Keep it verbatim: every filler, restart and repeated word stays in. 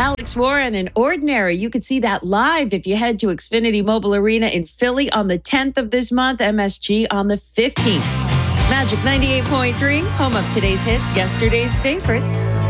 Alex Warren and Ordinary. You could see that live if you head to Xfinity Mobile Arena in Philly on the tenth of this month, M S G on the fifteenth. Magic ninety-eight point three, home of today's hits, yesterday's favorites.